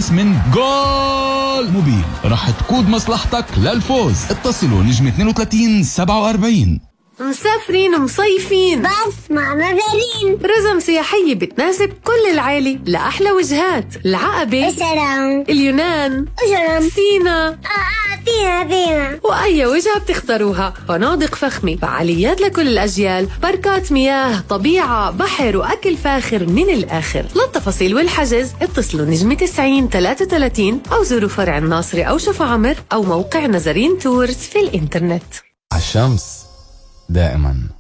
الشمس من جول موبيل راح تقود مصلحتك للفوز. اتصلوا نجم 32 47. مسافرين ومصيفين بس مع مزارين رزم سياحية بتناسب كل العائلة لأحلى وجهات العقبة، السلام، اليونان، السلام، سينا، فينا وأي وجهة بتختاروها. فنادق فخمة، فعاليات لكل الأجيال، باركات مياه، طبيعة، بحر، وأكل فاخر من الآخر. للتفاصيل والحجز اتصلوا نجم 90 33 أو زوروا فرع الناصري أو شفا عمر أو موقع نزارين تورز في الإنترنت. الشمس دائما